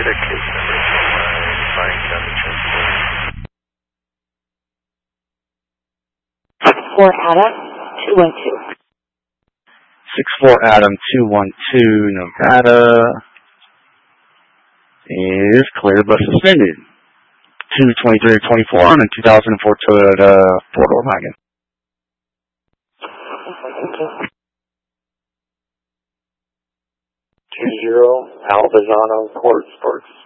Consider case number 29, buying county transport. 64 Adam 212. 64 Adam 212 Nevada is cleared but suspended. 223-24 on a 2004 Toyota 4-door wagon. Thank you. 20 Albizano Court Sparks.